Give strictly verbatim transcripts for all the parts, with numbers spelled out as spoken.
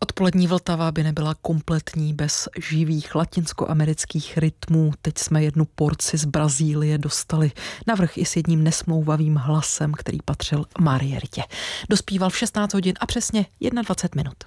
Odpolední Vltava by nebyla kompletní bez živých latinskoamerických rytmů. Teď jsme jednu porci z Brazílie dostali, navrch i s jedním nesmlouvavým hlasem, který patřil Marieritě. Dospíval v šestnáct hodin a přesně dvacet jedna minut.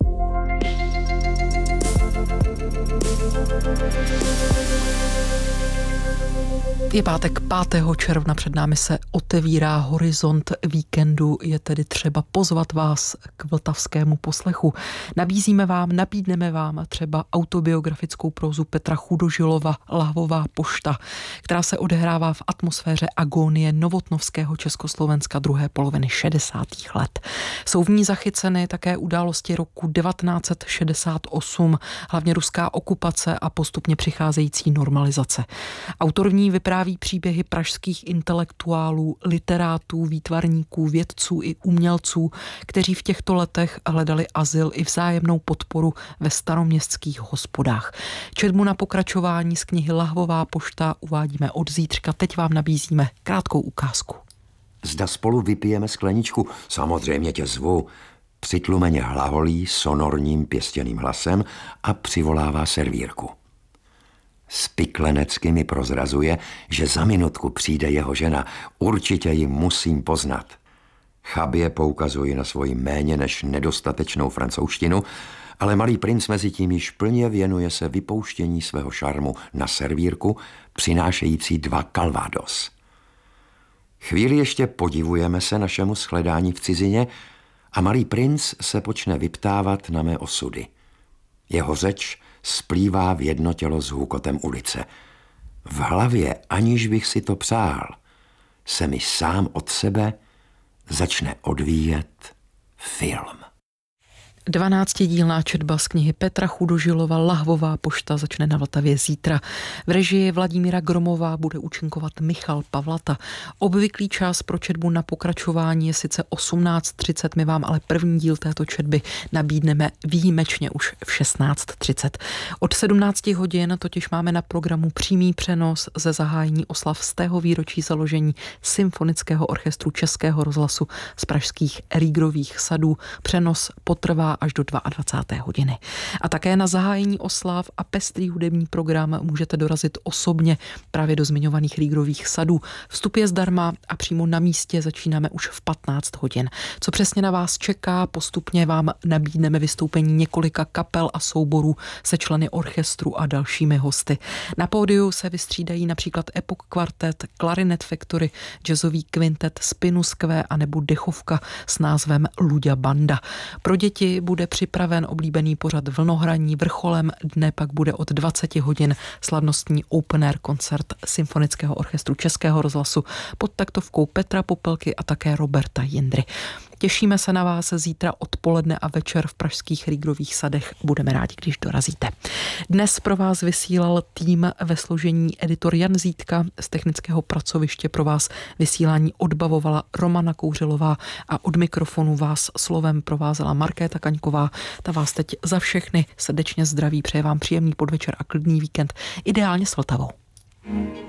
Je pátek pátého června, před námi se otevírá horizont víkendu, je tedy třeba pozvat vás k vltavskému poslechu. Nabízíme vám, nabídneme vám třeba autobiografickou prózu Petra Chudožilova Lahvová pošta, která se odehrává v atmosféře agónie novotnovského Československa druhé poloviny šedesátých let. Jsou v ní zachyceny také události roku devatenáct set šedesát osm, hlavně ruská okupace a postupně přicházející normalizace. Autor v ní vypráví příběhy pražských intelektuálů, literátů, výtvarníků, vědců i umělců, kteří v těchto letech hledali azyl i vzájemnou podporu ve staroměstských hospodách. Četbu na pokračování z knihy Lahvová pošta uvádíme od zítřka. Teď vám nabízíme krátkou ukázku. Zda spolu vypijeme skleničku? Samozřejmě tě zvu. Přitlumeně hlavolí sonorním pěstěným hlasem a přivolává servírku. Spiklenecky mi prozrazuje, že za minutku přijde jeho žena. Určitě ji musím poznat. Chabě poukazuji na svoji méně než nedostatečnou francouzštinu, ale malý princ mezi tím již plně věnuje se vypouštění svého šarmu na servírku, přinášející dva calvados. Chvíli ještě podivujeme se našemu shledání v cizině a malý princ se počne vyptávat na mé osudy. Jeho řeč splývá v jedno tělo s hůkotem ulice. V hlavě, aniž bych si to přál, se mi sám od sebe začne odvíjet film. dvanáctidílná četba z knihy Petra Chudožilova Lahvová pošta začne na Vltavě zítra. V režii Vladimíra Gromová bude účinkovat Michal Pavlata. Obvyklý čas pro četbu na pokračování je sice osmnáct třicet, my vám ale první díl této četby nabídneme výjimečně už v šestnáct třicet. Od sedmnáct hodin totiž máme na programu přímý přenos ze zahájení oslav stého výročí založení Symfonického orchestru Českého rozhlasu z pražských Rýgrových sadů. Přenos potrvá až do dvacáté druhé hodiny. A také na zahájení oslav a pestrý hudební program můžete dorazit osobně právě do zmiňovaných Rýgrových sadů. Vstup je zdarma a přímo na místě začínáme už v patnáct hodin. Co přesně na vás čeká, postupně vám nabídneme vystoupení několika kapel a souborů se členy orchestru a dalšími hosty. Na pódiu se vystřídají například Epoch Quartet, Clarinet Factory, jazzový kvintet Spinus Q a nebo dechovka s názvem Luďa Banda. Pro děti bude připraven oblíbený pořad Vlnohraní, vrcholem dne pak bude od dvacet hodin slavnostní open air koncert Symfonického orchestru Českého rozhlasu pod taktovkou Petra Popelky a také Roberta Jindry. Těšíme se na vás zítra odpoledne a večer v pražských Rýgrových sadech. Budeme rádi, když dorazíte. Dnes pro vás vysílal tým ve složení editor Jan Zítka, z technického pracoviště pro vás vysílání odbavovala Romana Kouřilová a od mikrofonu vás slovem provázela Markéta Kaňková. Ta vás teď za všechny srdečně zdraví, přeje vám příjemný podvečer a klidný víkend, ideálně s Vltavou.